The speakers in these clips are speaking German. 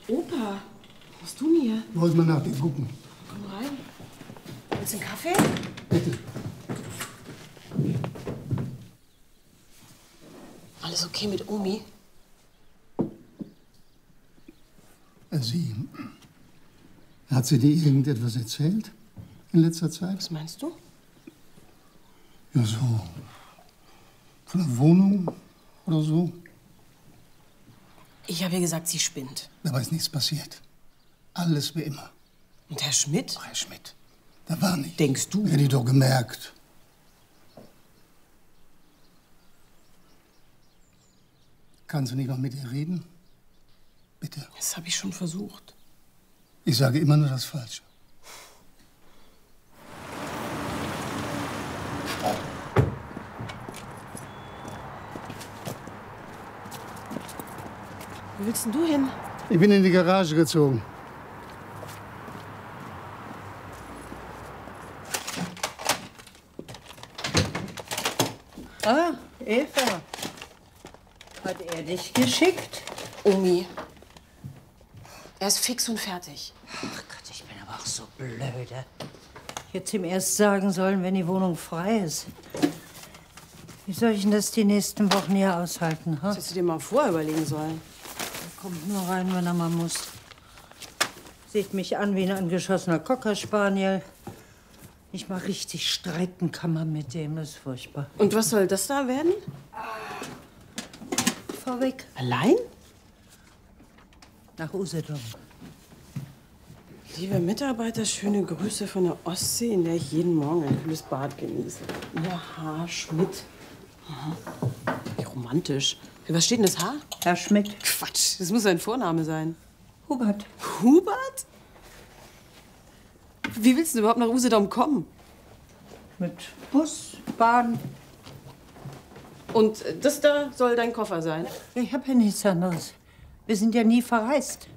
Opa, was machst du denn hier? Ich wollte mal nach dir gucken. Komm rein. Willst du einen Kaffee? Bitte. Alles okay mit Omi? Hat sie dir irgendetwas erzählt in letzter Zeit? Was meinst du? Ja, so. Von der Wohnung oder so? Ich habe ihr gesagt, sie spinnt. Dabei ist nichts passiert. Alles wie immer. Und Herr Schmidt? Ach, Herr Schmidt, da war nicht. Denkst du? Hätte ich doch gemerkt. Kannst du nicht mal mit ihr reden? Bitte. Das habe ich schon versucht. Ich sage immer nur das Falsche. Wo willst denn du hin? Ich bin in die Garage gezogen. Ah, Eva. Hat er dich geschickt? Omi. Er ist fix und fertig. Ach Gott, ich bin aber auch so blöde. Ich hätte ihm erst sagen sollen, wenn die Wohnung frei ist. Wie soll ich denn das die nächsten Wochen hier aushalten? Ha? Das hättest du dir mal vorher überlegen sollen. Er kommt nur rein, wenn er mal muss. Sieht mich an wie ein angeschossener Cocker Spaniel. Nicht mal richtig streiten kann man mit dem, das ist furchtbar. Und was soll das da werden? Fahr weg. Allein? Nach Usedom. Liebe Mitarbeiter, schöne Grüße von der Ostsee, in der ich jeden Morgen ein kühles Bad genieße. Ihr H. Schmidt. Aha. Wie romantisch. Für was steht denn das H? Herr Schmidt. Quatsch, das muss sein Vorname sein. Hubert. Hubert? Wie willst du überhaupt nach Usedom kommen? Mit Bus, Bahn. Und das da soll dein Koffer sein? Ich habe ja nichts anderes. Wir sind ja nie verreist.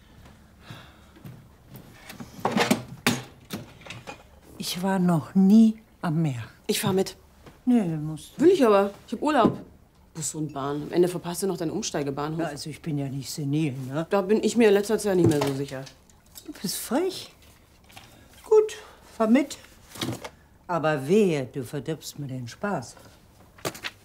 Ich war noch nie am Meer. Ich fahr mit. Nee, musst du. Will ich aber. Ich hab Urlaub. Bus und Bahn. Am Ende verpasst du noch deinen Umsteigebahnhof. Ja, also ich bin ja nicht senil, ne? Da bin ich mir in letzter Zeit nicht mehr so sicher. Du bist frech. Gut, fahr mit. Aber wehe, du verdirbst mir den Spaß.